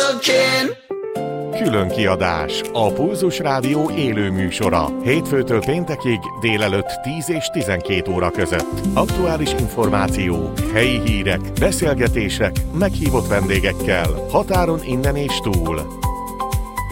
a kin. Külön kiadás, a Pulzus Rádió élő műsora. Hétfőtől péntekig délelőtt 10 és 12 óra között. Aktuális információk, helyi hírek, beszélgetések, meghívott vendégekkel, határon innen és túl.